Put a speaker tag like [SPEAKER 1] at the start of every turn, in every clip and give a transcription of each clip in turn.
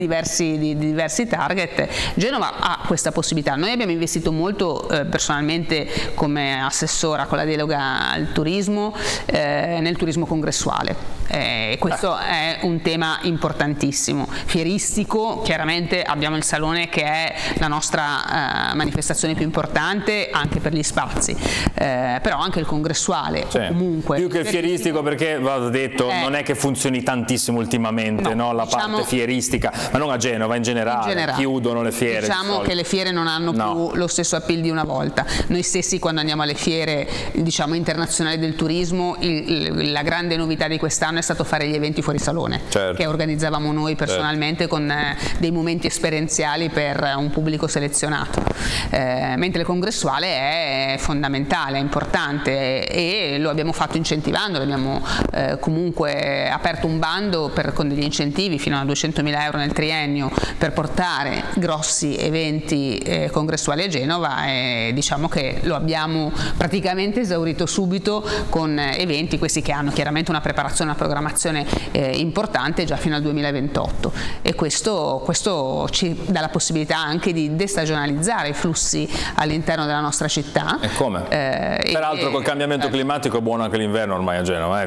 [SPEAKER 1] di diversi target. Genova ha questa possibilità. Noi abbiamo investito molto personalmente come assessora con la delega al turismo nel turismo congressuale. Questo è un tema importantissimo, fieristico. Chiaramente abbiamo il Salone che è la nostra manifestazione più importante anche per gli spazi, però anche il congressuale,
[SPEAKER 2] cioè,
[SPEAKER 1] comunque
[SPEAKER 2] più che il fieristico, perché va detto non è che funzioni tantissimo ultimamente, no, la parte fieristica, ma non a Genova, in generale. Chiudono le fiere.
[SPEAKER 1] Diciamo che le fiere non hanno più lo stesso appeal di una volta. Noi stessi, quando andiamo alle fiere, diciamo, internazionali del turismo, la grande novità di quest'anno è stato fare gli eventi fuori salone, che organizzavamo noi personalmente con dei momenti esperienziali per un pubblico selezionato, mentre il congressuale è fondamentale, è importante, e lo abbiamo fatto incentivando. Abbiamo comunque aperto un bando con degli incentivi fino a 200.000 euro nel triennio per portare grossi eventi congressuali a Genova, e diciamo che lo abbiamo praticamente esaurito subito con eventi questi che hanno chiaramente una preparazione, una programmazione importante già fino al 2028, e questo ci dà la possibilità anche di destagionalizzare i flussi all'interno della nostra città.
[SPEAKER 2] E come? Peraltro col cambiamento climatico è buono anche l'inverno ormai a Genova,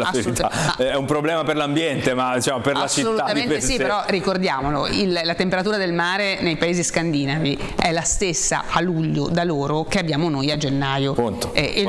[SPEAKER 2] è un problema per l'ambiente, ma diciamo per la città.
[SPEAKER 1] Assolutamente sì, però ricordiamolo, la temperatura del mare nei paesi scandinavi è la stessa a luglio da loro che abbiamo noi a gennaio. E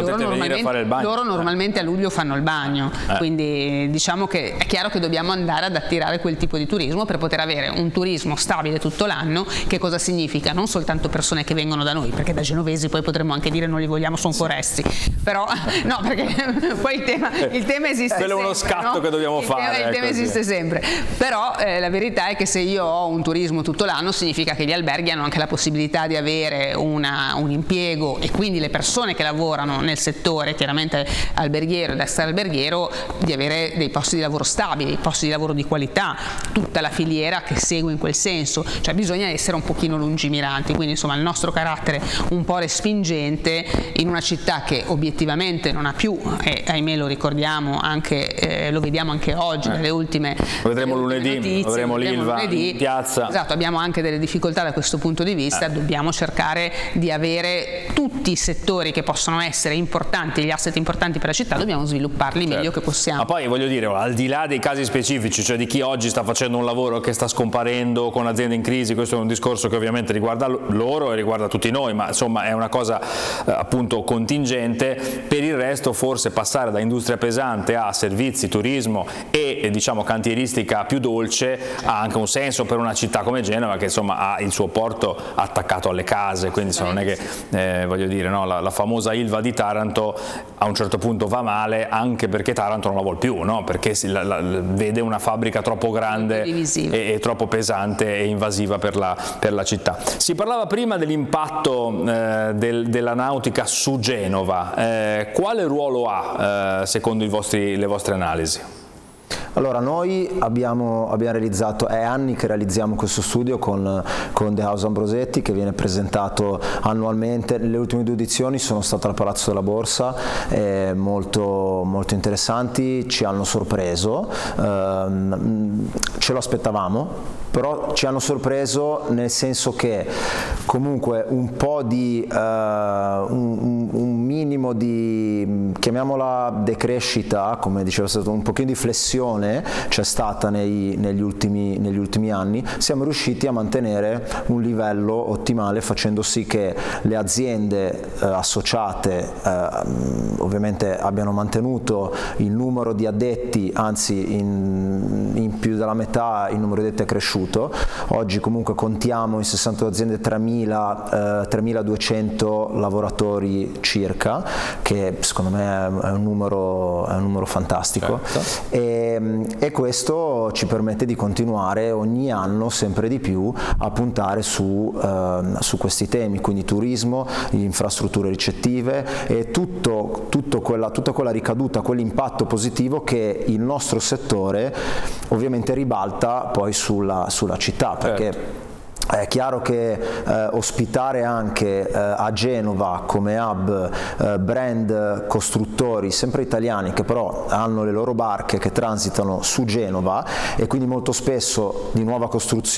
[SPEAKER 1] loro normalmente a luglio fanno il bagno, quindi diciamo che è chiaro che dobbiamo andare ad attirare quel tipo di turismo per poter avere un turismo stabile tutto l'anno. Che cosa significa? Non soltanto persone che vengono da noi, perché da genovesi poi potremmo anche dire non li vogliamo, sono foresti, però no, perché poi il tema esiste
[SPEAKER 2] quello
[SPEAKER 1] sempre,
[SPEAKER 2] è uno scatto che dobbiamo fare.
[SPEAKER 1] Il tema esiste sempre, però la verità è che se io ho un turismo tutto l'anno, significa che gli alberghi hanno anche la possibilità di avere un impiego, e quindi le persone che lavorano nel settore, chiaramente alberghiero ed extraalberghiero, di avere dei posti di lavoro stabili, posti di lavoro di qualità, tutta la filiera che segue in quel senso. Cioè bisogna essere un pochino lungimiranti, quindi insomma il nostro carattere un po' respingente in una città che obiettivamente non ha più, e ahimè lo ricordiamo anche, lo vediamo anche oggi nelle ultime
[SPEAKER 2] vedremo lunedì notizie, avremo l'Ilva in piazza.
[SPEAKER 1] Esatto, abbiamo anche delle difficoltà da questo punto di vista. Dobbiamo cercare di avere tutti i settori che possono essere importanti, gli asset importanti per la città, dobbiamo svilupparli meglio che possiamo.
[SPEAKER 2] Ma poi voglio dire, al di là dei casi specifici, cioè di chi oggi sta facendo un lavoro che sta scomparendo con aziende in crisi, questo è un discorso che ovviamente riguarda loro e riguarda tutti noi, ma insomma è una cosa appunto contingente. Per il resto forse passare da industria pesante a servizi, turismo e diciamo cantieristica più dolce ha anche un senso per una città come Genova, che insomma ha il suo porto attaccato alle case, quindi non è che voglio dire, no, la famosa Ilva di Taranto a un certo punto va male, anche perché Taranto non la vuol più, no? Perché vede una fabbrica troppo grande e troppo pesante e invasiva per la città. Si parlava prima dell'impatto della nautica su Genova, quale ruolo ha secondo le vostre analisi?
[SPEAKER 3] Allora, noi abbiamo realizzato, è anni che realizziamo questo studio con The House Ambrosetti, che viene presentato annualmente. Le ultime 2 edizioni sono state al Palazzo della Borsa, molto, molto interessanti, ci hanno sorpreso, ce lo aspettavamo, però ci hanno sorpreso nel senso che comunque un po' di un minimo di, chiamiamola decrescita, come dicevo, un pochino di flessione c'è stata negli ultimi anni. Siamo riusciti a mantenere un livello ottimale, facendo sì che le aziende associate ovviamente abbiano mantenuto il numero di addetti, anzi in più della metà il numero di addetti è cresciuto. Oggi comunque contiamo in 62 aziende 3.200 lavoratori circa, che secondo me è un numero fantastico. Certo. E questo ci permette di continuare ogni anno sempre di più a puntare su questi temi, quindi turismo, infrastrutture ricettive e tutta quella ricaduta, quell'impatto positivo che il nostro settore ovviamente ribalta poi sulla città, perché è chiaro che ospitare anche a Genova come hub brand costruttori sempre italiani, che però hanno le loro barche che transitano su Genova, e quindi molto spesso di nuova costruzione